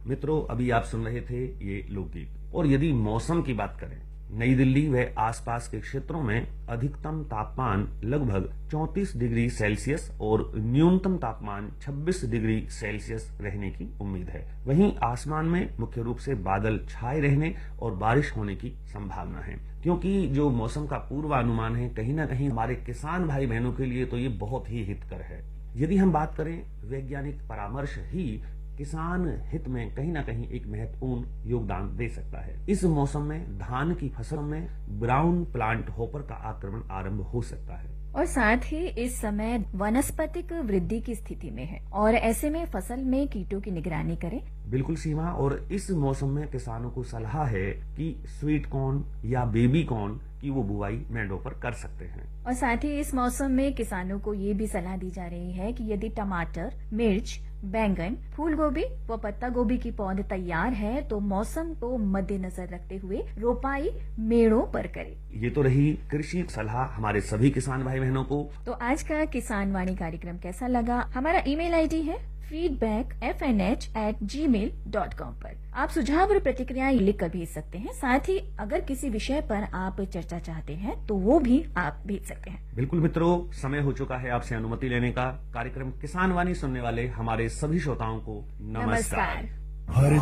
मित्रों, अभी आप सुन रहे थे ये लोकगीत। और यदि मौसम की बात करें, नई दिल्ली व आसपास के क्षेत्रों में अधिकतम तापमान लगभग 34 डिग्री सेल्सियस और न्यूनतम तापमान 26 डिग्री सेल्सियस रहने की उम्मीद है। वहीं आसमान में मुख्य रूप से बादल छाए रहने और बारिश होने की संभावना है, क्योंकि जो मौसम का पूर्वानुमान है कहीं ना कहीं हमारे किसान भाई बहनों के लिए तो ये बहुत ही हितकर है। यदि हम बात करें, वैज्ञानिक परामर्श ही किसान हित में कहीं ना कहीं एक महत्वपूर्ण योगदान दे सकता है। इस मौसम में धान की फसल में ब्राउन प्लांट हॉपर का आक्रमण आरंभ हो सकता है और साथ ही इस समय वनस्पतिक वृद्धि की स्थिति में है और ऐसे में फसल में कीटों की निगरानी करें। बिल्कुल सीमा, और इस मौसम में किसानों को सलाह है कि स्वीट कॉर्न या बेबी कॉर्न की वो बुआई मेंढों पर कर सकते हैं। और साथ ही इस मौसम में किसानों को ये भी सलाह दी जा रही है कि यदि टमाटर, मिर्च, बैंगन, फूल गोभी व पत्ता गोभी की पौध तैयार है तो मौसम को मद्देनजर रखते हुए रोपाई मेड़ों पर करें। ये तो रही कृषि सलाह हमारे सभी किसान भाई बहनों को। तो आज का किसान वाणी कार्यक्रम कैसा लगा? हमारा ईमेल आईडी है feedbackfnh@gmail.com पर आप सुझाव और प्रतिक्रियाएं लिख कर भेज सकते हैं। साथ ही अगर किसी विषय पर आप चर्चा चाहते हैं तो वो भी आप भेज सकते हैं। बिल्कुल मित्रों, समय हो चुका है आपसे अनुमति लेने का। कार्यक्रम किसान वाणी सुनने वाले हमारे सभी श्रोताओं को नमस्कार।